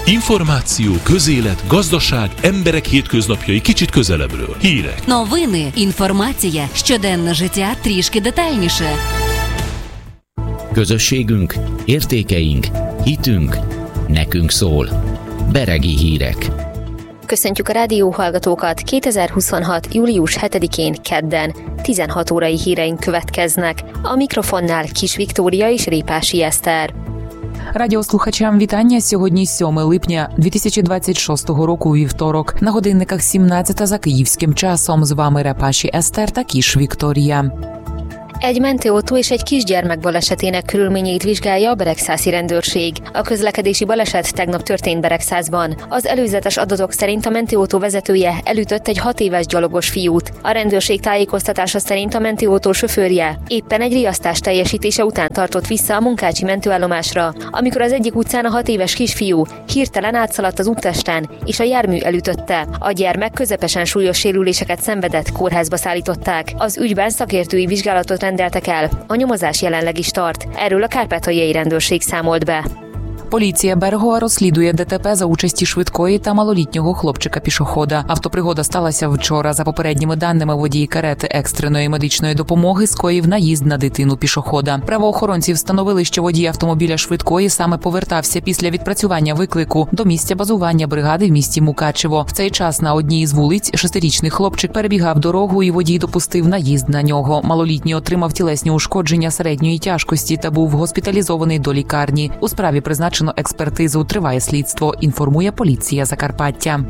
Інформацію, közélet, gazdaság, emberek hétköznapjai kicsit közelebbről. Hírek. Новини, інформація, щоденне життя трішки детальніше. Közösségünk, értékeink, hitünk, nekünk szól. Beregi hírek. Köszöntjük a rádióhallgatókat 2026. július 7-én kedden. 16 órai híreink következnek. A mikrofonnál Kis Viktória és Répási Eszter. Радіослухачам вітання. Сьогодні 7 липня 2026 року, вівторок. На годинниках 17 за київським часом. З вами Репаші Eszter та Kis Viktória. Egy mentőautó és egy kisgyermek balesetének körülményeit vizsgálja a beregszászi rendőrség. A közlekedési baleset tegnap történt Beregszászban. Az előzetes adatok szerint a mentőautó vezetője elütött egy 6 éves gyalogos fiút. A rendőrség tájékoztatása szerint a mentőautó sofőrje éppen egy riasztás teljesítése után tartott vissza a Munkácsi mentőállomásra, amikor az egyik utcán a 6 éves kisfiú hirtelen átszaladt az úttesten, és a jármű elütötte. A gyermek közepesen súlyos sérüléseket szenvedett, kórházba szállították. Az ügyben szakértői vizsgálatot rendeltek el. A nyomozás jelenleg is tart. Erről a kárpátaljai rendőrség számolt be. Поліція Берегова розслідує ДТП за участі швидкої та малолітнього хлопчика-пішохода. Автопригода сталася вчора. За попередніми даними, водій карети екстреної медичної допомоги скоїв наїзд на дитину-пішохода. Правоохоронці встановили, що водій автомобіля швидкої саме повертався після відпрацювання виклику до місця базування бригади в місті Мукачево. В цей час на одній із вулиць 6-річний хлопчик перебігав дорогу і водій допустив наїзд на нього. Малолітній отримав тілесні ушкодження середньої тяжкості та був госпіталізований до лікарні. У справі призначено експертизу, триває слідство, інформує поліція Закарпаття.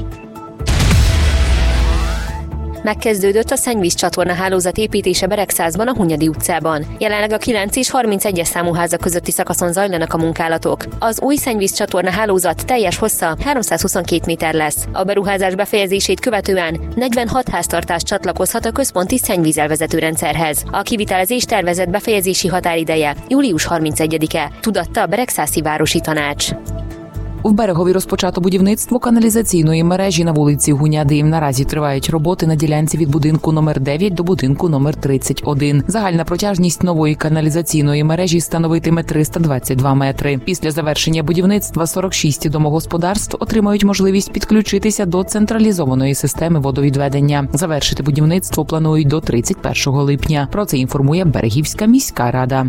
Megkezdődött a szennyvízcsatorna hálózat építése Beregszászban, a Hunyadi utcában. Jelenleg a 9 és 31-es számú házak közötti szakaszon zajlanak a munkálatok. Az új szennyvízcsatorna hálózat teljes hossza 322 méter lesz. A beruházás befejezését követően 46 háztartás csatlakozhat a központi szennyvízelvezető rendszerhez. A kivitelezés tervezett befejezési határideje július 31-e, tudatta a Beregszászi Városi Tanács. В Берегові розпочато будівництво каналізаційної мережі на вулиці Гуняди. Наразі тривають роботи на ділянці від будинку номер 9 до будинку номер 31. Загальна протяжність нової каналізаційної мережі становитиме 322 метри. Після завершення будівництва 46 домогосподарств отримають можливість підключитися до централізованої системи водовідведення. Завершити будівництво планують до 31 липня. Про це інформує Берегівська міська рада.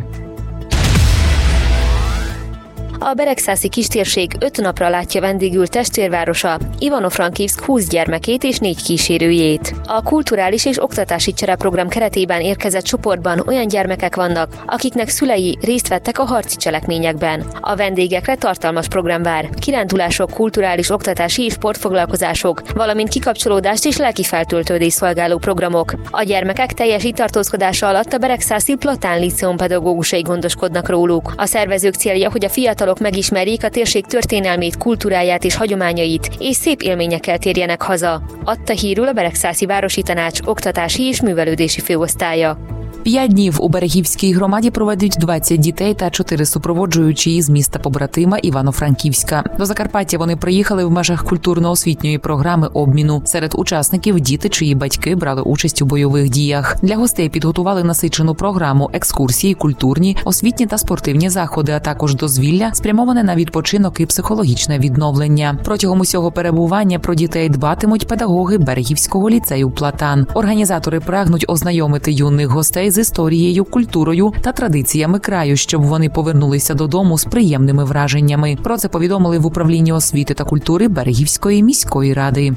A beregszászi kistérség 5 napra látja vendégül testvérvárosa, Ivano-Frankivsk 20 gyermekét és 4 kísérőjét. A kulturális és oktatási csereprogram keretében érkezett csoportban olyan gyermekek vannak, akiknek szülei részt vettek a harci cselekményekben. A vendégekre tartalmas program vár, kirándulások, kulturális, oktatási és sportfoglalkozások, valamint kikapcsolódást és lelki feltöltődést szolgáló programok. A gyermekek teljes itt tartózkodása alatt a beregszászi Platán Líceum pedagógusai gondoskodnak róluk. A szervezők célja, hogy a fiatalok megismerjék a térség történelmét, kultúráját és hagyományait, és szép élményekkel térjenek haza, adta hírül a Beregszászi Városi Tanács oktatási és művelődési főosztálya. 5 днів у Берегівській громаді проведуть 20 дітей та 4 супроводжуючі із міста-побратима Івано-Франківська. До Закарпаття вони приїхали в межах культурно-освітньої програми обміну. Серед учасників – діти, чиї батьки брали участь у бойових діях. Для гостей підготували насичену програму, екскурсії, культурні, освітні та спортивні заходи, а також дозвілля, спрямоване на відпочинок і психологічне відновлення. Протягом усього перебування про дітей дбатимуть педагоги Берегівського ліцею «Платан». Організатори прагнуть ознайомити юних гостей з історією, культурою та традиціями краю, щоб вони повернулися додому з приємними враженнями. Про це повідомили в управлінні освіти та культури Берегівської міської ради.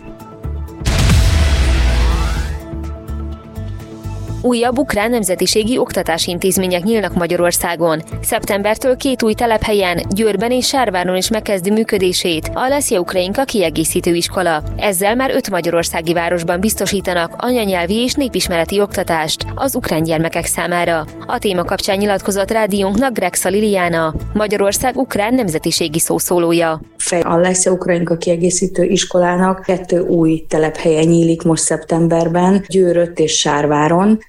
Újabb ukrán nemzetiségi oktatási intézmények nyílnak Magyarországon. Szeptembertől 2 új telephelyen, Győrben és Sárváron is megkezdi működését a Lesja Ukrainka kiegészítő iskola. Ezzel már 5 magyarországi városban biztosítanak anyanyelvi és népismereti oktatást az ukrán gyermekek számára. A téma kapcsán nyilatkozott rádiónknak Grexa Liliana, Magyarország ukrán nemzetiségi szószólója. A Lesja Ukrainka kiegészítő iskolának 2 új telephelye nyílik most szeptemberben, Győrött és Sárváron.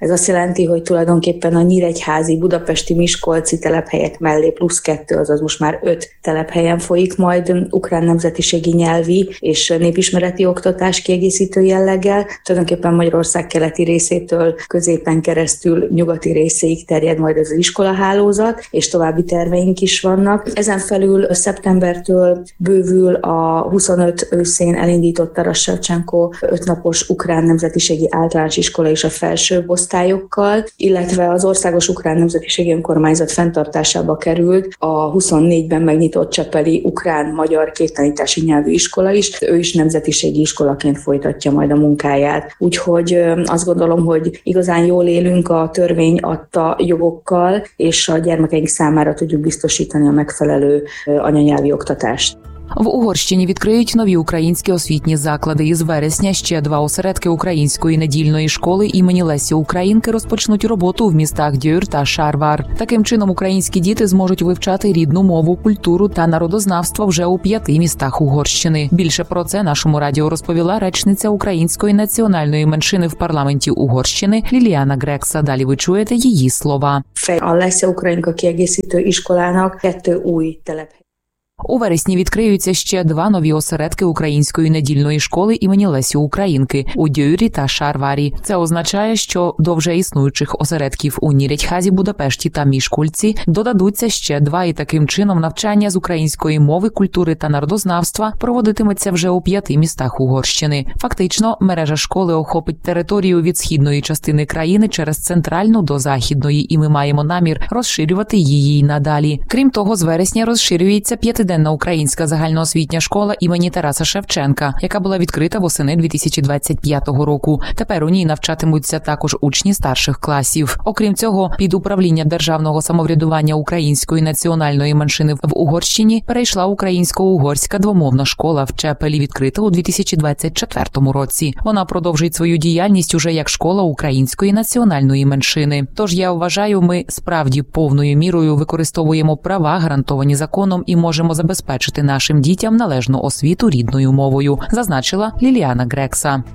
Ez azt jelenti, hogy tulajdonképpen a nyíregyházi, budapesti, miskolci telephelyek mellé plusz 2, azaz most már 5 telephelyen folyik majd ukrán nemzetiségi nyelvi és népismereti oktatás kiegészítő jelleggel. Tulajdonképpen Magyarország keleti részétől középen keresztül nyugati részéig terjed majd ez az iskolahálózat, és további terveink is vannak. Ezen felül szeptembertől bővül a 25 őszén elindított Taras Sevcsenko 5 napos ukrán nemzetiségi általános iskola és a felsőbb osztályokkal, illetve az Országos Ukrán Nemzetiségi Önkormányzat fenntartásába került a 24-ben megnyitott csepeli ukrán-magyar kéttanítási nyelvű iskola is. Ő is nemzetiségi iskolaként folytatja majd a munkáját. Úgyhogy azt gondolom, hogy igazán jól élünk a törvény adta jogokkal, és a gyermekeink számára tudjuk biztosítani a megfelelő anyanyelvi oktatást. В Угорщині відкриють нові українські освітні заклади. Із вересня ще 2 осередки української недільної школи імені Лесі Українки розпочнуть роботу в містах Дьойр та Шарвар. Таким чином, українські діти зможуть вивчати рідну мову, культуру та народознавство вже у 5 містах Угорщини. Більше про це нашому радіо розповіла речниця української національної меншини в парламенті Угорщини Ліліана Грекса. Далі ви чуєте її слова. A Leszia Ukrainka kiegészítő iskolának 2 új telephely. У вересні відкриються ще 2 нові осередки української недільної школи імені Лесі Українки у Дьойрі та Шарварі. Це означає, що до вже існуючих осередків у Нірядьхазі, Будапешті та Мішкольці додадуться ще 2, і таким чином навчання з української мови, культури та народознавства проводитиметься вже у 5 містах Угорщини. Фактично, мережа школи охопить територію від східної частини країни через центральну до західної, і ми маємо намір розширювати її й надалі. Крім того, з вересня розширюється 5-денна українська загальноосвітня школа імені Тараса Шевченка, яка була відкрита восени 2025 року. Тепер у ній навчатимуться також учні старших класів. Окрім цього, під управління державного самоврядування української національної меншини в Угорщині перейшла українсько-угорська двомовна школа в Чепелі, відкрита у 2024 році. Вона продовжить свою діяльність уже як школа української національної меншини. Тож я вважаю, ми справді повною мірою використовуємо права, гарантовані законом, і можемо забезпечити нашим дітям належну освіту рідною мовою, зазначила Ліліана Грекса.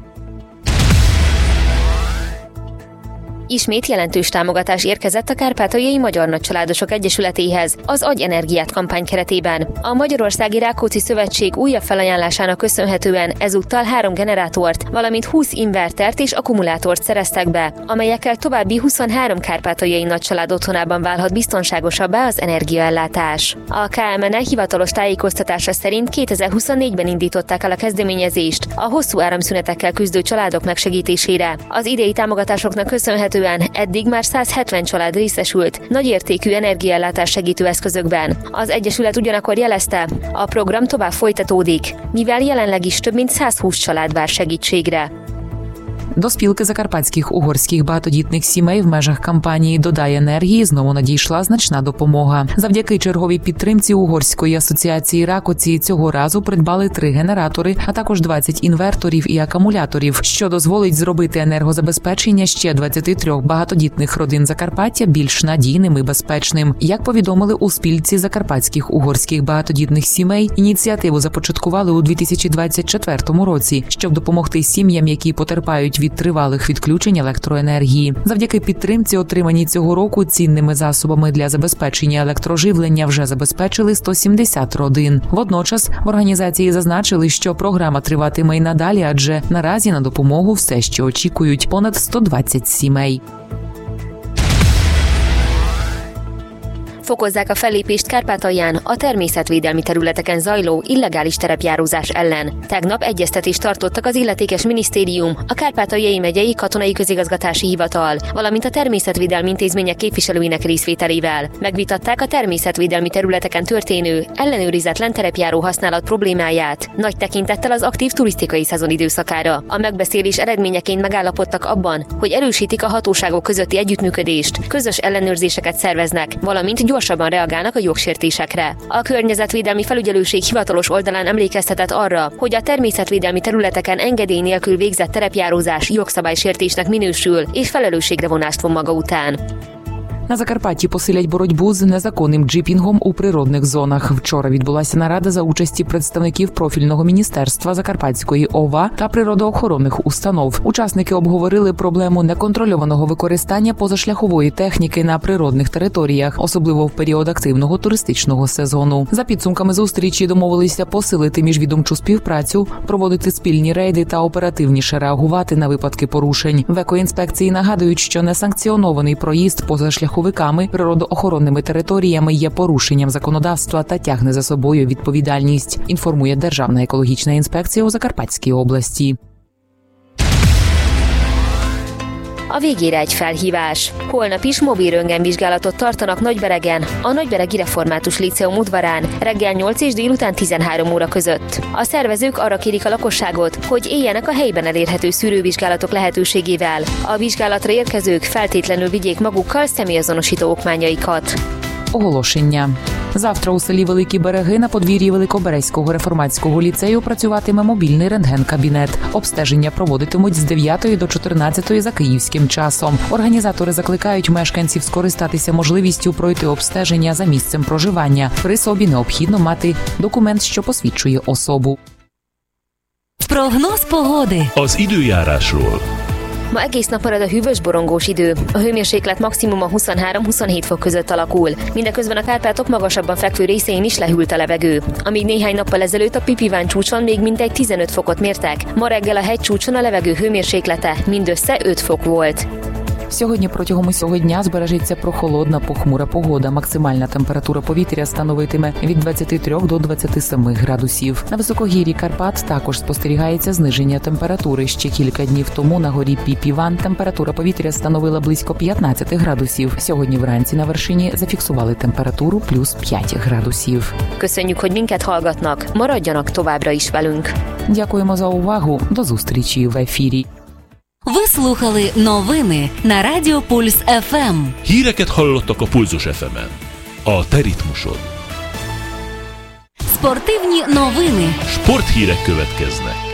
Ismét jelentős támogatás érkezett a Kárpátaljai Magyar Nagycsaládosok Egyesületéhez az Adj Energiát kampány keretében. A Magyarországi Rákóczi Szövetség újabb felajánlásának köszönhetően ezúttal 3 generátort, valamint 20 invertert és akkumulátort szereztek be, amelyekkel további 23 kárpátaljai nagycsalád otthonában válhat biztonságosabbá az energiaellátás. A KMN hivatalos tájékoztatása szerint 2024-ben indították el a kezdeményezést a hosszú áramszünetekkel küzdő családok megsegítésére. Az idei támogatásoknak köszönhetően eddig már 170 család részesült nagyértékű energiaellátás segítő eszközökben. Az Egyesület ugyanakkor jelezte, a program tovább folytatódik, mivel jelenleg is több mint 120 család vár segítségre. До спілки закарпатських угорських багатодітних сімей в межах кампанії «Додай енергії» знову надійшла значна допомога. Завдяки черговій підтримці Угорської асоціації Ракоці цього разу придбали 3 генератори, а також 20 інверторів і акумуляторів, що дозволить зробити енергозабезпечення ще 23 багатодітних родин Закарпаття більш надійним і безпечним. Як повідомили у спілці закарпатських угорських багатодітних сімей, ініціативу започаткували у 2024 році, щоб допомогти сім'ям, які потерпають від тривалих відключень електроенергії. Завдяки підтримці, отриманій цього року, цінними засобами для забезпечення електроживлення вже забезпечили 170 родин. Водночас в організації зазначили, що програма триватиме й надалі, адже наразі на допомогу все ще очікують понад 120 сімей. Fokozzák a fellépést Kárpátalján a természetvédelmi területeken zajló illegális terepjárózás ellen. Tegnap egyeztetést tartottak az illetékes minisztérium, a Kárpátaljai megyei katonai közigazgatási hivatal, valamint a természetvédelmi intézmények képviselőinek részvételével. Megvitatták a természetvédelmi területeken történő, ellenőrizetlen terepjáró használat problémáját, nagy tekintettel az aktív turisztikai szezon időszakára. A megbeszélés eredményeként megállapodtak abban, hogy erősítik a hatóságok közötti együttműködést, közös ellenőrzéseket szerveznek, valamint gyorsabban reagálnak a jogsértésekre. A Környezetvédelmi Felügyelőség hivatalos oldalán emlékeztetett arra, hogy a természetvédelmi területeken engedély nélkül végzett terepjárózás jogszabálysértésnek minősül, és felelősségre vonást von maga után. На Закарпатті посилять боротьбу з незаконним джипінгом у природних зонах. Вчора відбулася нарада за участі представників профільного міністерства, Закарпатської ОВА та природоохоронних установ. Учасники обговорили проблему неконтрольованого використання позашляхової техніки на природних територіях, особливо в період активного туристичного сезону. За підсумками зустрічі домовилися посилити міжвідомчу співпрацю, проводити спільні рейди та оперативніше реагувати на випадки порушень. В екоінспекції нагадують, що несанкціонований проїзд позашляховиками природоохоронними територіями є порушенням законодавства та тягне за собою відповідальність, інформує Державна екологічна інспекція у Закарпатській області. A végére egy felhívás. Holnap is mobil röntgenvizsgálatot tartanak Nagyberegen, a Nagyberegi Református Líceum udvarán, reggel 8 és délután 13 óra között. A szervezők arra kérik a lakosságot, hogy éljenek a helyben elérhető szűrővizsgálatok lehetőségével. A vizsgálatra érkezők feltétlenül vigyék magukkal személyazonosító okmányaikat. Оголошення. Завтра у селі Великі Береги на подвір'ї Великоберезького реформатського ліцею працюватиме мобільний рентген-кабінет. Обстеження проводитимуть з 9 до 14 за київським часом. Організатори закликають мешканців скористатися можливістю пройти обстеження за місцем проживання. При собі необхідно мати документ, що посвідчує особу. Прогноз погоди. Az időjárásról. Ma egész nap marad a hűvös borongós idő. A hőmérséklet maximuma 23-27 fok között alakul. Mindeközben a Kárpátok magasabban fekvő részein is lehűlt a levegő. Amíg néhány nappal ezelőtt a Pipiván csúcson még mintegy 15 fokot mértek, ma reggel a hegycsúcson a levegő hőmérséklete mindössze 5 fok volt. Сьогодні протягом усього дня збережеться прохолодна похмура погода. Максимальна температура повітря становитиме від 23 до 27 градусів. На високогір'ї Карпат також спостерігається зниження температури. Ще кілька днів тому на горі Піпіван температура повітря становила близько 15 градусів. Сьогодні вранці на вершині зафіксували температуру плюс 5 градусів. Köszönjük, hogy minket hallgatnak. Maradjanak továbbra is velünk. Дякуємо за увагу. До зустрічі в ефірі. Ви слухали новини на Радіо Пульс ФМ. Híreket hallottak a Pulzus FM-en. A te ritmusod. Спортивні новини. Sporthírek következnek.